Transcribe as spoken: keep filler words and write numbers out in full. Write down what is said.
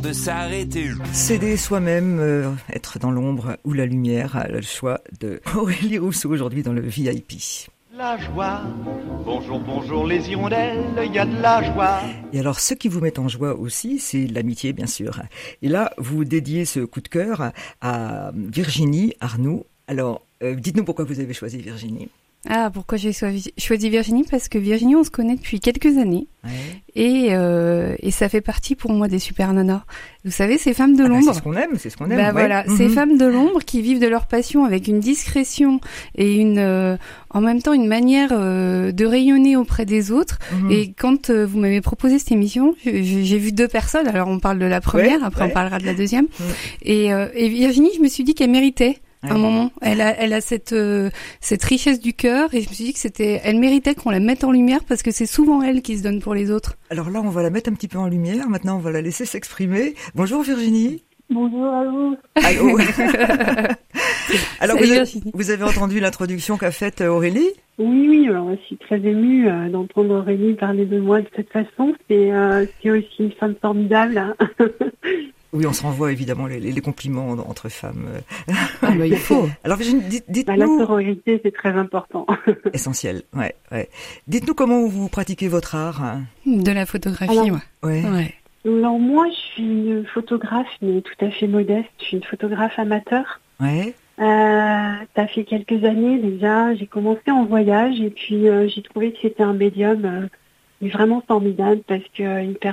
de s'arrêter. S'aider soi-même, euh, être dans l'ombre ou la lumière, le choix de Aurélie Rousseau aujourd'hui dans le V I P. La joie, bonjour, bonjour les hirondelles, il y a de la joie. Et alors, ce qui vous met en joie aussi, c'est l'amitié, bien sûr. Et là, vous dédiez ce coup de cœur à Virginie Arnoux. Alors, euh, dites-nous pourquoi vous avez choisi Virginie. Ah, pourquoi j'ai choisi Virginie? Parce que Virginie, on se connaît depuis quelques années. Ouais. Et, euh, et ça fait partie pour moi des super nanas. Vous savez, ces femmes de ah l'ombre. Bah c'est ce qu'on aime, c'est ce qu'on aime. Bah ouais. voilà, mm-hmm. Ces femmes de l'ombre qui vivent de leur passion avec une discrétion et une, euh, en même temps, une manière euh, de rayonner auprès des autres. Mm-hmm. Et quand euh, vous m'avez proposé cette émission, j'ai vu deux personnes. Alors, on parle de la première, ouais, après ouais. on parlera de la deuxième. Mm. Et, euh, et Virginie, je me suis dit qu'elle méritait. À un moment, elle a, elle a cette, euh, cette richesse du cœur, et je me suis dit que c'était, elle méritait qu'on la mette en lumière parce que c'est souvent elle qui se donne pour les autres. Alors là, on va la mettre un petit peu en lumière. Maintenant, on va la laisser s'exprimer. Bonjour Virginie. Bonjour à vous. Allô. Alors vous avez, vous avez entendu l'introduction qu'a faite Aurélie? Oui, oui. Alors je suis très émue euh, d'entendre Aurélie parler de moi de cette façon. C'est, euh, c'est aussi une femme formidable. Hein. Oui, on se renvoie évidemment les, les compliments entre femmes. Ah bah, il faut. Alors Virginie, dites, dites-nous... Bah, la sororité, c'est très important. Essentiel, ouais, ouais. Dites-nous comment vous pratiquez votre art. De la photographie, Alors, ouais. ouais. Alors moi, je suis une photographe, mais tout à fait modeste. Je suis une photographe amateur. Ouais. Euh, ça fait quelques années déjà. J'ai commencé en voyage et puis euh, j'ai trouvé que c'était un médium euh, vraiment formidable parce que euh, il